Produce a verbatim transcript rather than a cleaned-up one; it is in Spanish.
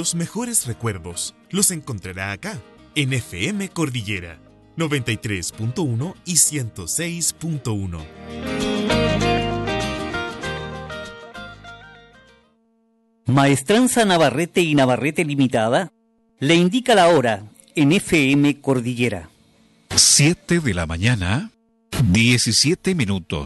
Los mejores recuerdos los encontrará acá, en F M Cordillera, noventa y tres punto uno y ciento seis punto uno. Maestranza Navarrete y Navarrete Limitada le indica la hora en F M Cordillera. siete de la mañana, diecisiete minutos.